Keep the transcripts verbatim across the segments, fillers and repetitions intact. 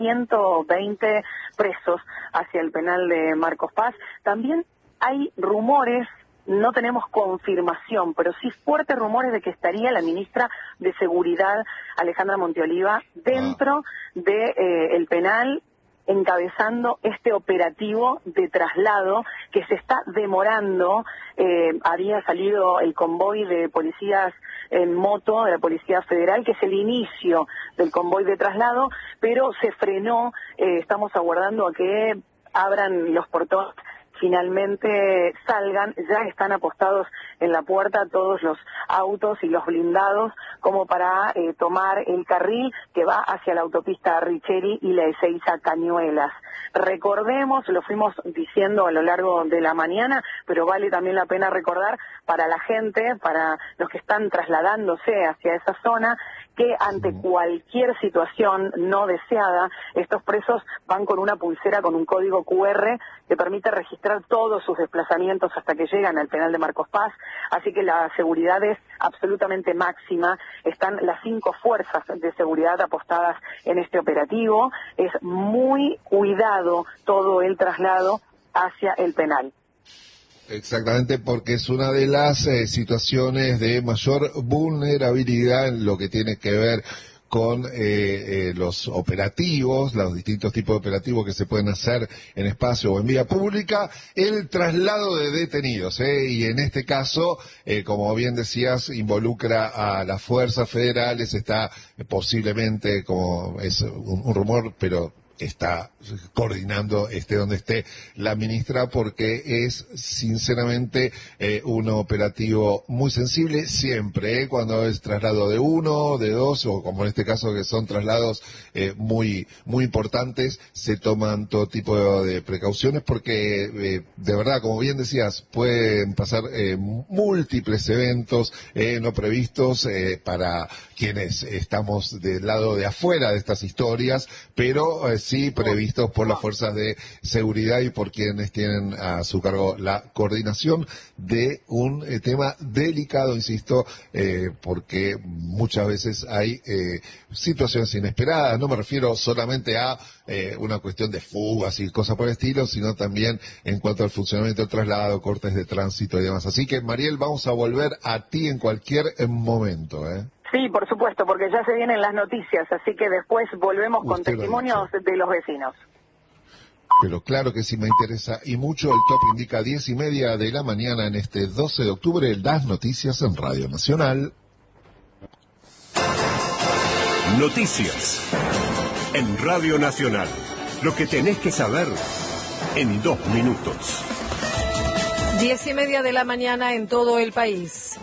ciento veinte presos hacia el penal de Marcos Paz. También hay rumores, no tenemos confirmación, pero sí fuertes rumores de que estaría la ministra de Seguridad, Alejandra Monteoliva, dentro de eh, el penal, encabezando este operativo de traslado que se está demorando. Eh, había salido el convoy de policías en moto de la Policía Federal, que es el inicio del convoy de traslado, pero se frenó. Eh, estamos aguardando a que abran los portones, finalmente salgan. Ya están apostados en la puerta todos los autos y los blindados como para eh, tomar el carril que va hacia la autopista Richeri y la Ezeiza Cañuelas. Recordemos, lo fuimos diciendo a lo largo de la mañana, pero vale también la pena recordar para la gente, para los que están trasladándose hacia esa zona, que ante cualquier situación no deseada, estos presos van con una pulsera con un código cu erre que permite registrar todos sus desplazamientos hasta que llegan al penal de Marcos Paz, así que la seguridad es absolutamente máxima. Están las cinco fuerzas de seguridad apostadas en este operativo. Es muy cuidado todo el traslado hacia el penal. Exactamente, porque es una de las eh, situaciones de mayor vulnerabilidad en lo que tiene que ver con eh, eh, los operativos, los distintos tipos de operativos que se pueden hacer en espacio o en vía pública, el traslado de detenidos, ¿eh? Y en este caso, eh, como bien decías, involucra a las fuerzas federales, está eh, posiblemente, como es un, un rumor, pero está coordinando esté donde esté la ministra, porque es sinceramente eh, un operativo muy sensible siempre, ¿eh? Cuando es traslado de uno, de dos, o como en este caso que son traslados eh, muy muy importantes, se toman todo tipo de, de precauciones porque eh, de verdad, como bien decías, pueden pasar eh, múltiples eventos eh, no previstos eh, para quienes estamos del lado de afuera de estas historias, pero eh, sí previstos por las fuerzas de seguridad y por quienes tienen a su cargo la coordinación de un eh, tema delicado, insisto, eh, porque muchas veces hay eh, situaciones inesperadas. No me refiero solamente a eh, una cuestión de fugas y cosas por el estilo, sino también en cuanto al funcionamiento del traslado, cortes de tránsito y demás. Así que, Mariel, vamos a volver a ti en cualquier momento, ¿eh? Sí, por supuesto, porque ya se vienen las noticias, así que después volvemos con Usted testimonios de los vecinos. Pero claro que sí me interesa y mucho. El top indica diez y media de la mañana en este doce de octubre, las noticias en Radio Nacional. Noticias en Radio Nacional. Lo que tenés que saber en dos minutos. Diez y media de la mañana en todo el país.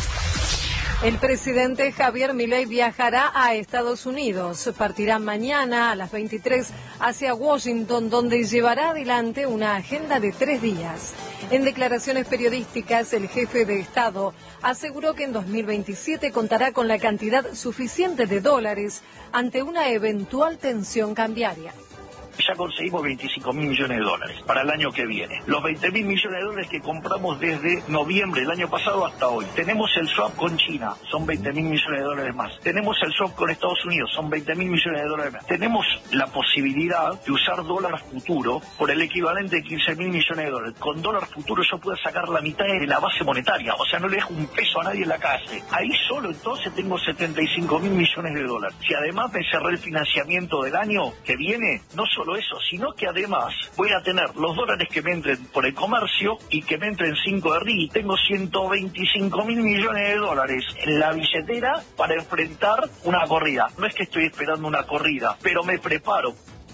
El presidente Javier Milei viajará a Estados Unidos. Partirá mañana a las veintitrés hacia Washington, donde llevará adelante una agenda de tres días. En declaraciones periodísticas, el jefe de Estado aseguró que en dos mil veintisiete contará con la cantidad suficiente de dólares ante una eventual tensión cambiaria. Ya conseguimos veinticinco mil millones de dólares para el año que viene. Los veinte mil millones de dólares que compramos desde noviembre del año pasado hasta hoy. Tenemos el swap con China, son veinte mil millones de dólares más. Tenemos el swap con Estados Unidos, son veinte mil millones de dólares más. Tenemos la posibilidad de usar dólar futuro por el equivalente de quince mil millones de dólares. Con dólar futuro yo puedo sacar la mitad de la base monetaria, o sea, no le dejo un peso a nadie en la calle. Ahí solo entonces tengo setenta y cinco mil millones de dólares. Si además me cerré el financiamiento del año que viene, no solo eso, sino que además voy a tener los dólares que me entren por el comercio y que me entren cinco de R I. Tengo ciento veinticinco mil millones de dólares en la billetera para enfrentar una corrida. No es que estoy esperando una corrida, pero me preparo.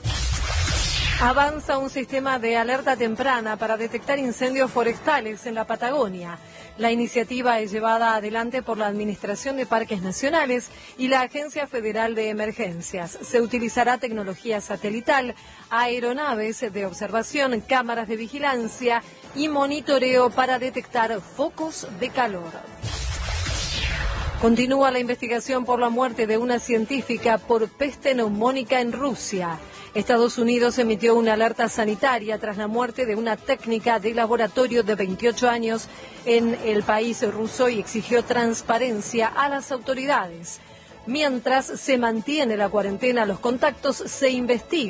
Avanza un sistema de alerta temprana para detectar incendios forestales en la Patagonia. La iniciativa es llevada adelante por la Administración de Parques Nacionales y la Agencia Federal de Emergencias. Se utilizará tecnología satelital, aeronaves de observación, cámaras de vigilancia y monitoreo para detectar focos de calor. Continúa la investigación por la muerte de una científica por peste neumónica en Rusia. Estados Unidos emitió una alerta sanitaria tras la muerte de una técnica de laboratorio de veintiocho años en el país ruso y exigió transparencia a las autoridades. Mientras se mantiene la cuarentena, los contactos se investigan.